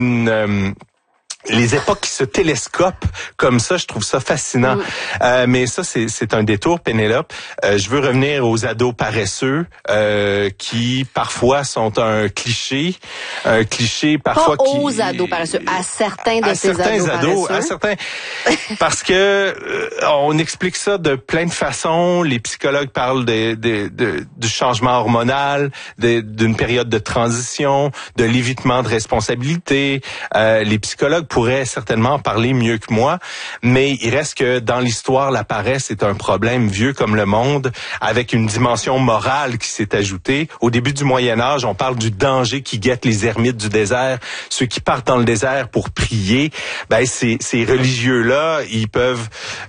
les époques qui se télescopent comme ça, je trouve ça fascinant. Mais ça, c'est un détour, Pénélope. Je veux revenir aux ados paresseux qui, parfois, sont un cliché. Un cliché, parfois... Pas aux ados paresseux, à certains de ces ados paresseux. À certains. Parce que on explique ça de plein de façons. Les psychologues parlent du changement hormonal, d'une période de transition, de l'évitement de responsabilité. Les psychologues pourrait certainement en parler mieux que moi, mais il reste que dans l'histoire, la paresse est un problème vieux comme le monde, avec une dimension morale qui s'est ajoutée. Au début du Moyen-Âge, on parle du danger qui guette les ermites du désert, ceux qui partent dans le désert pour prier. Ben ces religieux-là, ils peuvent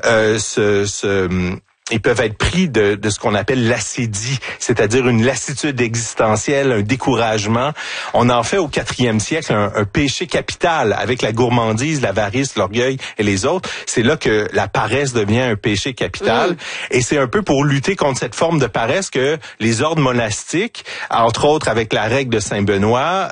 ils peuvent être pris de ce qu'on appelle l'acédie, c'est-à-dire une lassitude existentielle, un découragement. On en fait au 4e siècle un péché capital avec la gourmandise, l'avarice, l'orgueil et les autres. C'est là que la paresse devient un péché capital. Et c'est un peu pour lutter contre cette forme de paresse que les ordres monastiques, entre autres avec la règle de Saint-Benoît,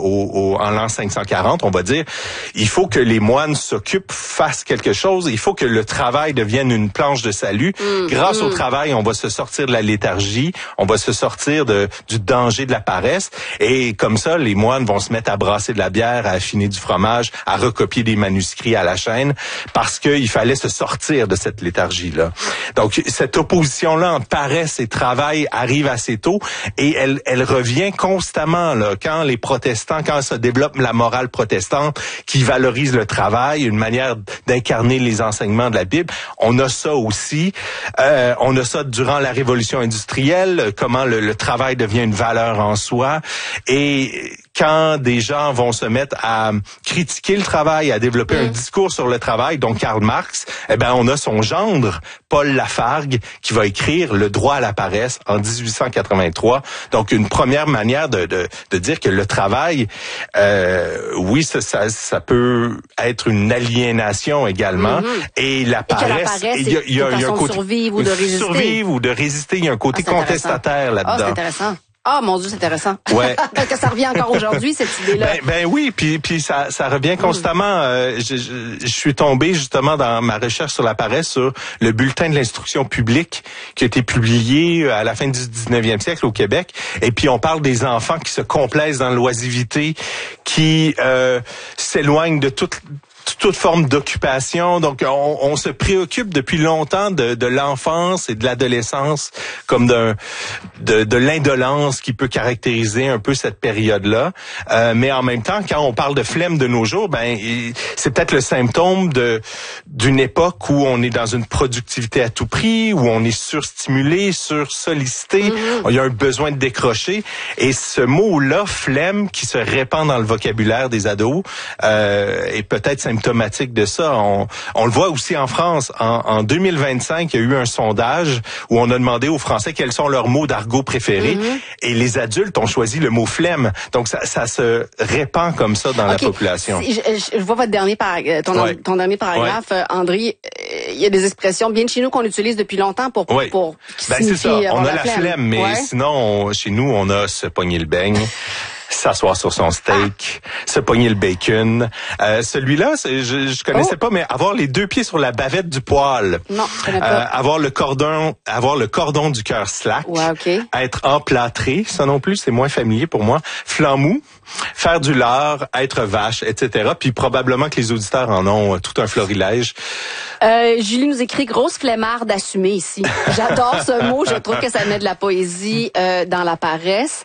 en l'an 540, on va dire, il faut que les moines s'occupent, fassent quelque chose. Il faut que le travail devienne une planche de salut. Grâce au travail, on va se sortir de la léthargie, on va se sortir du danger de la paresse. Et comme ça, les moines vont se mettre à brasser de la bière, à affiner du fromage, à recopier des manuscrits à la chaîne, parce qu'il fallait se sortir de cette léthargie-là. Donc, cette opposition-là entre paresse et travail arrive assez tôt, et elle revient constamment, là, quand les protestants, quand se développe la morale protestante qui valorise le travail, une manière d'incarner les enseignements de la Bible. On a ça aussi. On a ça durant la révolution industrielle, comment le travail devient une valeur en soi. Et quand des gens vont se mettre à critiquer le travail, à développer un discours sur le travail, donc Karl Marx, on a son gendre, Paul Lafargue, qui va écrire Le droit à la paresse en 1883. Donc, une première manière de dire que le travail, oui, ça peut être une aliénation également. Et la paresse, il y a un côté... survivre ou de résister. Il y a un côté contestataire là-dedans. Ah, c'est intéressant. Ah, mon Dieu, c'est intéressant. Ouais. Que ça revient encore aujourd'hui, cette idée-là. Ben oui, puis ça revient constamment. Je suis tombé justement dans ma recherche sur la paresse sur le bulletin de l'instruction publique qui a été publié à la fin du 19e siècle au Québec. Et puis on parle des enfants qui se complaisent dans l'oisiveté, qui s'éloignent de toute forme d'occupation. Donc, on se préoccupe depuis longtemps de l'enfance et de l'adolescence comme de l'indolence qui peut caractériser un peu cette période-là. Mais en même temps, quand on parle de flemme de nos jours, c'est peut-être le symptôme d'une époque où on est dans une productivité à tout prix, où on est surstimulé, sursollicité. Il y a un besoin de décrocher. Et ce mot-là, flemme, qui se répand dans le vocabulaire des ados, est peut-être symptomatique de ça. On le voit aussi en France. En 2025, il y a eu un sondage où on a demandé aux Français quels sont leurs mots d'argot préférés. Et les adultes ont choisi le mot flemme. Donc, ça se répand comme ça dans la population. Je vois votre dernier ton dernier paragraphe, André. Il y a des expressions bien de chez nous qu'on utilise depuis longtemps pour c'est ça. On a la flemme, mais sinon, chez nous, on a se pogner le beigne. S'asseoir sur son steak, se pogner le bacon. Celui-là, je connaissais pas, mais avoir les deux pieds sur la bavette du poêle. Non, je connais pas. Avoir le cordon du cœur slack. Ouais, OK. Être emplâtré, ça non plus, c'est moins familier pour moi. Flanc mou, faire du lard, être vache, etc. Puis probablement que les auditeurs en ont tout un florilège. Julie nous écrit grosse flemmarde assumée ici. J'adore ce mot, je trouve que ça met de la poésie dans la paresse.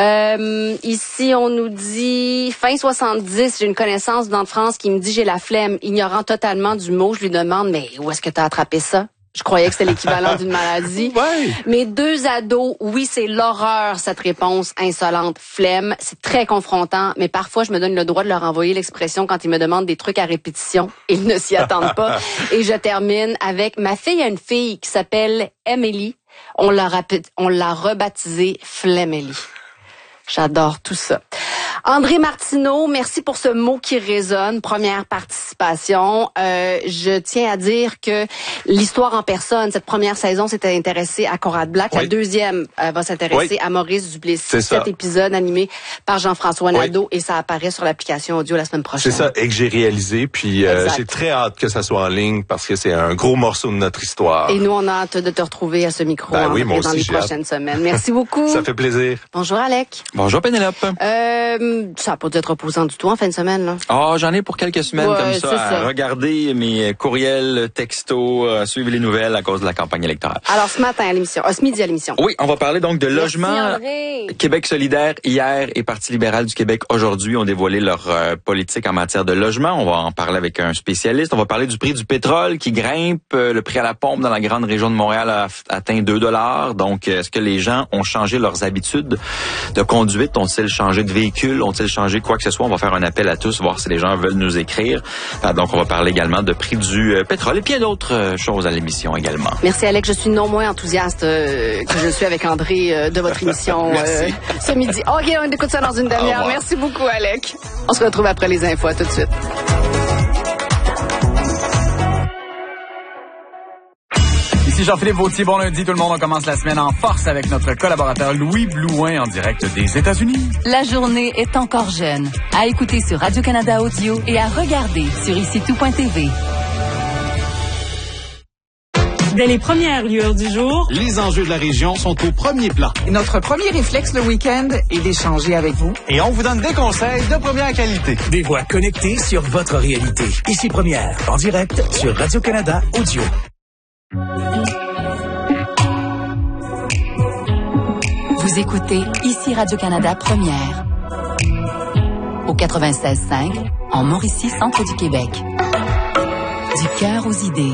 Ici, on nous dit fin 70, j'ai une connaissance dans France qui me dit j'ai la flemme, ignorant totalement du mot. Je lui demande mais où est-ce que tu as attrapé ça? Je croyais que c'était l'équivalent d'une maladie. Ouais. Mes deux ados, oui, c'est l'horreur, cette réponse insolente. Flemme, c'est très confrontant, mais parfois, je me donne le droit de leur envoyer l'expression quand ils me demandent des trucs à répétition. Ils ne s'y attendent pas. Et je termine avec ma fille a une fille qui s'appelle Emily. On l'a rebaptisée Flemmélie. J'adore tout ça. André Martineau, merci pour ce mot qui résonne. Première participation. Je tiens à dire que l'histoire en personne, cette première saison s'était intéressée à Conrad Black. Oui. La deuxième va s'intéresser à Maurice Duplessis. Cet épisode animé par Jean-François Nadeau et ça apparaît sur l'application audio la semaine prochaine. C'est ça, et que j'ai réalisé. Puis j'ai très hâte que ça soit en ligne parce que c'est un gros morceau de notre histoire. Et nous, on a hâte de te retrouver à ce micro dans les prochaines semaines. Merci beaucoup. Ça fait plaisir. Bonjour Alec. Bonjour Pénélope. Ça n'a pas dû être reposant du tout en fin de semaine, là. J'en ai pour quelques semaines comme ça à regarder mes courriels, textos, suivre les nouvelles à cause de la campagne électorale. Alors ce midi à l'émission. Oui, on va parler donc de logement. Québec solidaire hier et Parti libéral du Québec aujourd'hui ont dévoilé leur politique en matière de logement. On va en parler avec un spécialiste. On va parler du prix du pétrole qui grimpe. Le prix à la pompe dans la grande région de Montréal a atteint 2 $. Donc, est-ce que les gens ont changé leurs habitudes de conduite? Ont-ils changé de véhicule? Ont-ils changé quoi que ce soit? On va faire un appel à tous, voir si les gens veulent nous écrire. Donc, on va parler également de prix du pétrole et bien d'autres choses à l'émission également. Merci, Alex. Je suis non moins enthousiaste que je suis avec André de votre émission ce midi. OK, on écoute ça dans une demi-heure. Merci beaucoup, Alex. On se retrouve après les infos. À tout de suite. Ici Jean-Philippe Vautier, bon lundi tout le monde, on commence la semaine en force avec notre collaborateur Louis Blouin en direct des États-Unis. La journée est encore jeune. À écouter sur Radio-Canada Audio et à regarder sur ici-tout.tv. Dès les premières lueurs du jour, les enjeux de la région sont au premier plan. Et notre premier réflexe le week-end est d'échanger avec vous. Et on vous donne des conseils de première qualité. Des voix connectées sur votre réalité. Ici Première, en direct sur Radio-Canada Audio. Vous écoutez ici Radio-Canada Première. Au 96.5, en Mauricie, centre du Québec. Du cœur aux idées.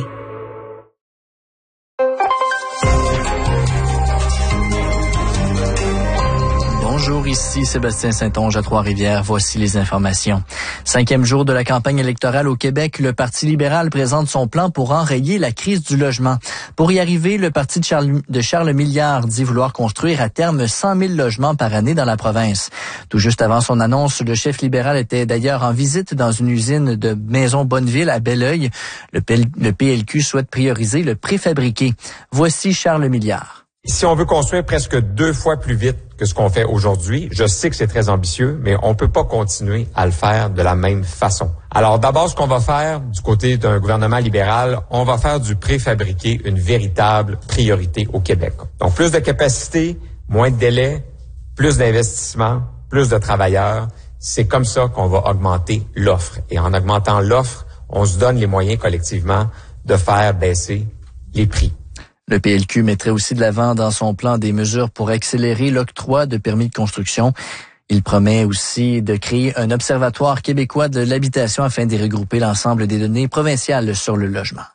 Bonjour, ici Sébastien Saint-Onge à Trois-Rivières. Voici les informations. 5e jour de la campagne électorale au Québec, le Parti libéral présente son plan pour enrayer la crise du logement. Pour y arriver, le parti de Charles Milliard dit vouloir construire à terme 100 000 logements par année dans la province. Tout juste avant son annonce, le chef libéral était d'ailleurs en visite dans une usine de Maison Bonneville à Belleuil. Le PLQ souhaite prioriser le préfabriqué. Voici Charles Milliard. Si on veut construire presque 2 fois plus vite que ce qu'on fait aujourd'hui, je sais que c'est très ambitieux, mais on peut pas continuer à le faire de la même façon. Alors d'abord, ce qu'on va faire du côté d'un gouvernement libéral, on va faire du préfabriqué une véritable priorité au Québec. Donc plus de capacité, moins de délais, plus d'investissement, plus de travailleurs. C'est comme ça qu'on va augmenter l'offre. Et en augmentant l'offre, on se donne les moyens collectivement de faire baisser les prix. Le PLQ mettrait aussi de l'avant dans son plan des mesures pour accélérer l'octroi de permis de construction. Il promet aussi de créer un observatoire québécois de l'habitation afin d'y regrouper l'ensemble des données provinciales sur le logement.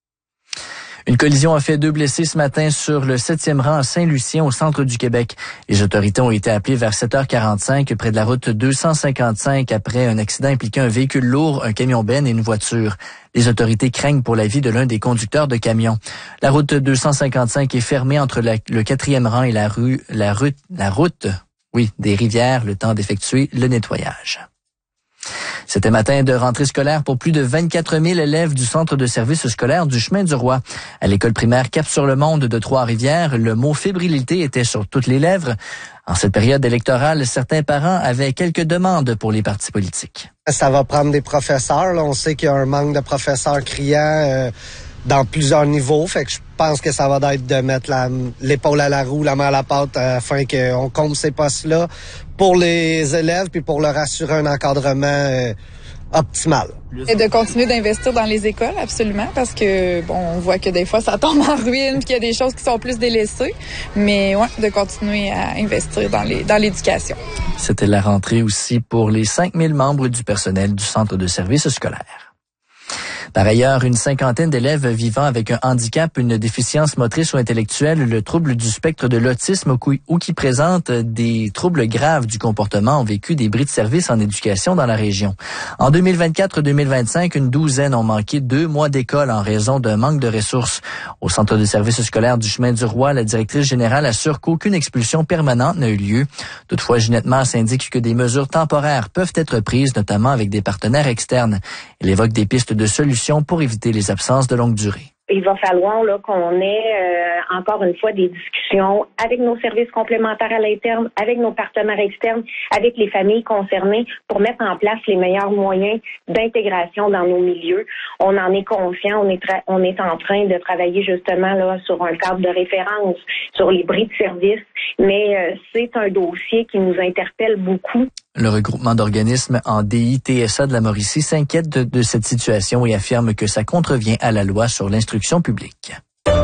Une collision a fait 2 blessés ce matin sur le 7e rang à Saint-Lucien, au centre du Québec. Les autorités ont été appelées vers 7h45 près de la route 255 après un accident impliquant un véhicule lourd, un camion-benne et une voiture. Les autorités craignent pour la vie de l'un des conducteurs de camion. La route 255 est fermée entre le 4e rang et la route des Rivières, le temps d'effectuer le nettoyage. C'était matin de rentrée scolaire pour plus de 24 000 élèves du centre de service scolaire du Chemin du Roi. À l'école primaire Cap-sur-le-Monde de Trois-Rivières, le mot fébrilité était sur toutes les lèvres. En cette période électorale, certains parents avaient quelques demandes pour les partis politiques. Ça va prendre des professeurs. Là. On sait qu'il y a un manque de professeurs criants dans plusieurs niveaux. Fait que je pense que ça va être de mettre l'épaule à la roue, la main à la pâte afin qu'on comble ces postes-là pour les élèves puis pour leur assurer un encadrement optimal. Et de continuer d'investir dans les écoles, absolument, parce que on voit que des fois ça tombe en ruine, qu'il y a des choses qui sont plus délaissées, mais de continuer à investir dans l'éducation. C'était la rentrée aussi pour les 5 000 membres du personnel du centre de service scolaire. Par ailleurs, une cinquantaine d'élèves vivant avec un handicap, une déficience motrice ou intellectuelle, le trouble du spectre de l'autisme ou qui présentent des troubles graves du comportement ont vécu des bris de service en éducation dans la région. En 2024-2025, une douzaine ont manqué 2 mois d'école en raison d'un manque de ressources. Au centre de services scolaires du Chemin du Roi, la directrice générale assure qu'aucune expulsion permanente n'a eu lieu. Toutefois, Ginette Masse indique que des mesures temporaires peuvent être prises, notamment avec des partenaires externes. Elle évoque des pistes de solutions pour éviter les absences de longue durée. Il va falloir là qu'on ait encore une fois des discussions avec nos services complémentaires à l'interne, avec nos partenaires externes, avec les familles concernées pour mettre en place les meilleurs moyens d'intégration dans nos milieux. On en est conscient, on est en train de travailler justement là sur un cadre de référence, sur les bris de service, mais c'est un dossier qui nous interpelle beaucoup. Le regroupement d'organismes en DITSA de la Mauricie s'inquiète de cette situation et affirme que ça contrevient à la loi sur l'instruction publique.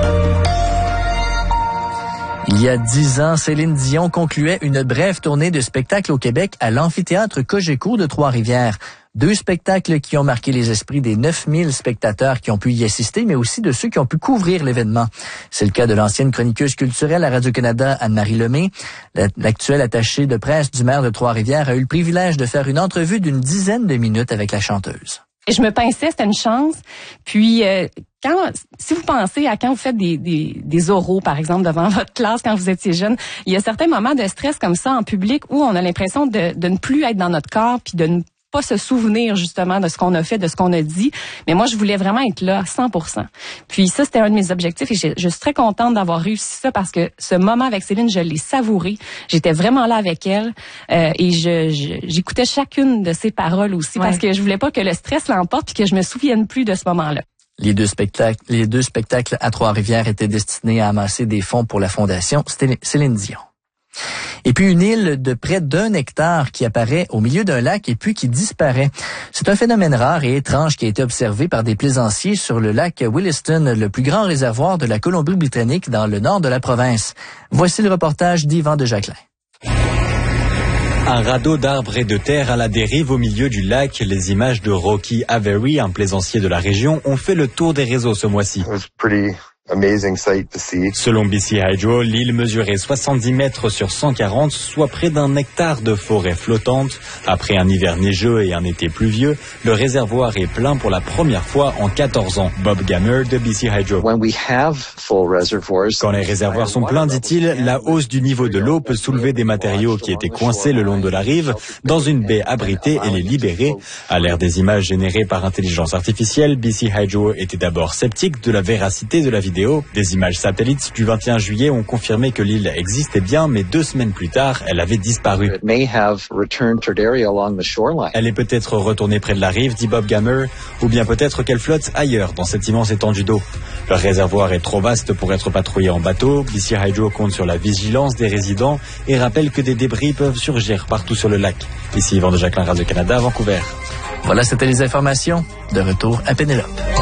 Il y a 10 ans, Céline Dion concluait une brève tournée de spectacles au Québec à l'amphithéâtre Cogeco de Trois-Rivières. 2 spectacles qui ont marqué les esprits des 9000 spectateurs qui ont pu y assister, mais aussi de ceux qui ont pu couvrir l'événement. C'est le cas de l'ancienne chroniqueuse culturelle à Radio-Canada, Anne-Marie Lemay. L'actuelle attachée de presse du maire de Trois-Rivières a eu le privilège de faire une entrevue d'une dizaine de minutes avec la chanteuse. Je me pinçais, c'était une chance. Puis, si vous pensez à quand vous faites des oraux, par exemple, devant votre classe quand vous étiez jeune, il y a certains moments de stress comme ça en public où on a l'impression de ne plus être dans notre corps puis de ne pas se souvenir justement de ce qu'on a fait, de ce qu'on a dit. Mais moi, je voulais vraiment être là à 100%. Puis ça, c'était un de mes objectifs et je suis très contente d'avoir réussi ça parce que ce moment avec Céline, je l'ai savouré. J'étais vraiment là avec elle et j'écoutais chacune de ses paroles aussi parce que je voulais pas que le stress l'emporte puis que je me souvienne plus de ce moment-là. Les deux spectacles à Trois-Rivières étaient destinés à amasser des fonds pour la fondation Céline Dion. Et puis une île de près d'1 hectare qui apparaît au milieu d'un lac et puis qui disparaît. C'est un phénomène rare et étrange qui a été observé par des plaisanciers sur le lac Williston, le plus grand réservoir de la Colombie-Britannique dans le nord de la province. Voici le reportage d'Yvan de Jacquelin. Un radeau d'arbres et de terre à la dérive au milieu du lac. Les images de Rocky Avery, un plaisancier de la région, ont fait le tour des réseaux ce mois-ci. Selon BC Hydro, l'île mesurait 70 mètres sur 140, soit près d'1 hectare de forêt flottante. Après un hiver neigeux et un été pluvieux, le réservoir est plein pour la première fois en 14 ans. Bob Gammer de BC Hydro. Quand les réservoirs sont pleins, dit-il, la hausse du niveau de l'eau peut soulever des matériaux qui étaient coincés le long de la rive dans une baie abritée et les libérer. À l'ère des images générées par intelligence artificielle, BC Hydro était d'abord sceptique de la véracité de la vidéo. Des images satellites du 21 juillet ont confirmé que l'île existait bien, mais 2 semaines plus tard, elle avait disparu. Elle est peut-être retournée près de la rive, dit Bob Gammer, ou bien peut-être qu'elle flotte ailleurs dans cette immense étendue d'eau. Le réservoir est trop vaste pour être patrouillé en bateau. BC Hydro compte sur la vigilance des résidents et rappelle que des débris peuvent surgir partout sur le lac. Ici Yvan de Jacquelin, Radio-Canada, Vancouver. Voilà, c'était les informations. De retour à Pénélope.